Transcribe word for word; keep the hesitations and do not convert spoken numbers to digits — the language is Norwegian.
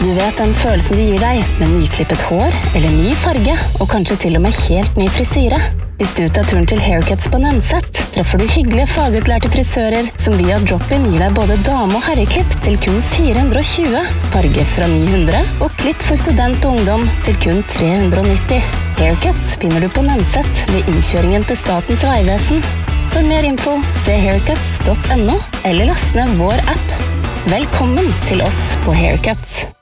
Du vet den følelsen det gir deg med nyklippet hår eller ny farge, og kanskje til og med helt ny frisyre. Hvis du tar turen til Haircuts på Nønset, treffer du hyggelige fagutlærte frisører som via drop-in gir deg både dame- og herreklipp til kun fire hundre og tjue, farge fra ni hundre og klipp for student og ungdom til kun tre hundre og nitti. Haircuts finner du på Nønset ved innkjøringen til Statens Vegvesen. For mer info, se haircuts punktum no eller last ned vår app. Velkommen til oss på Haircuts.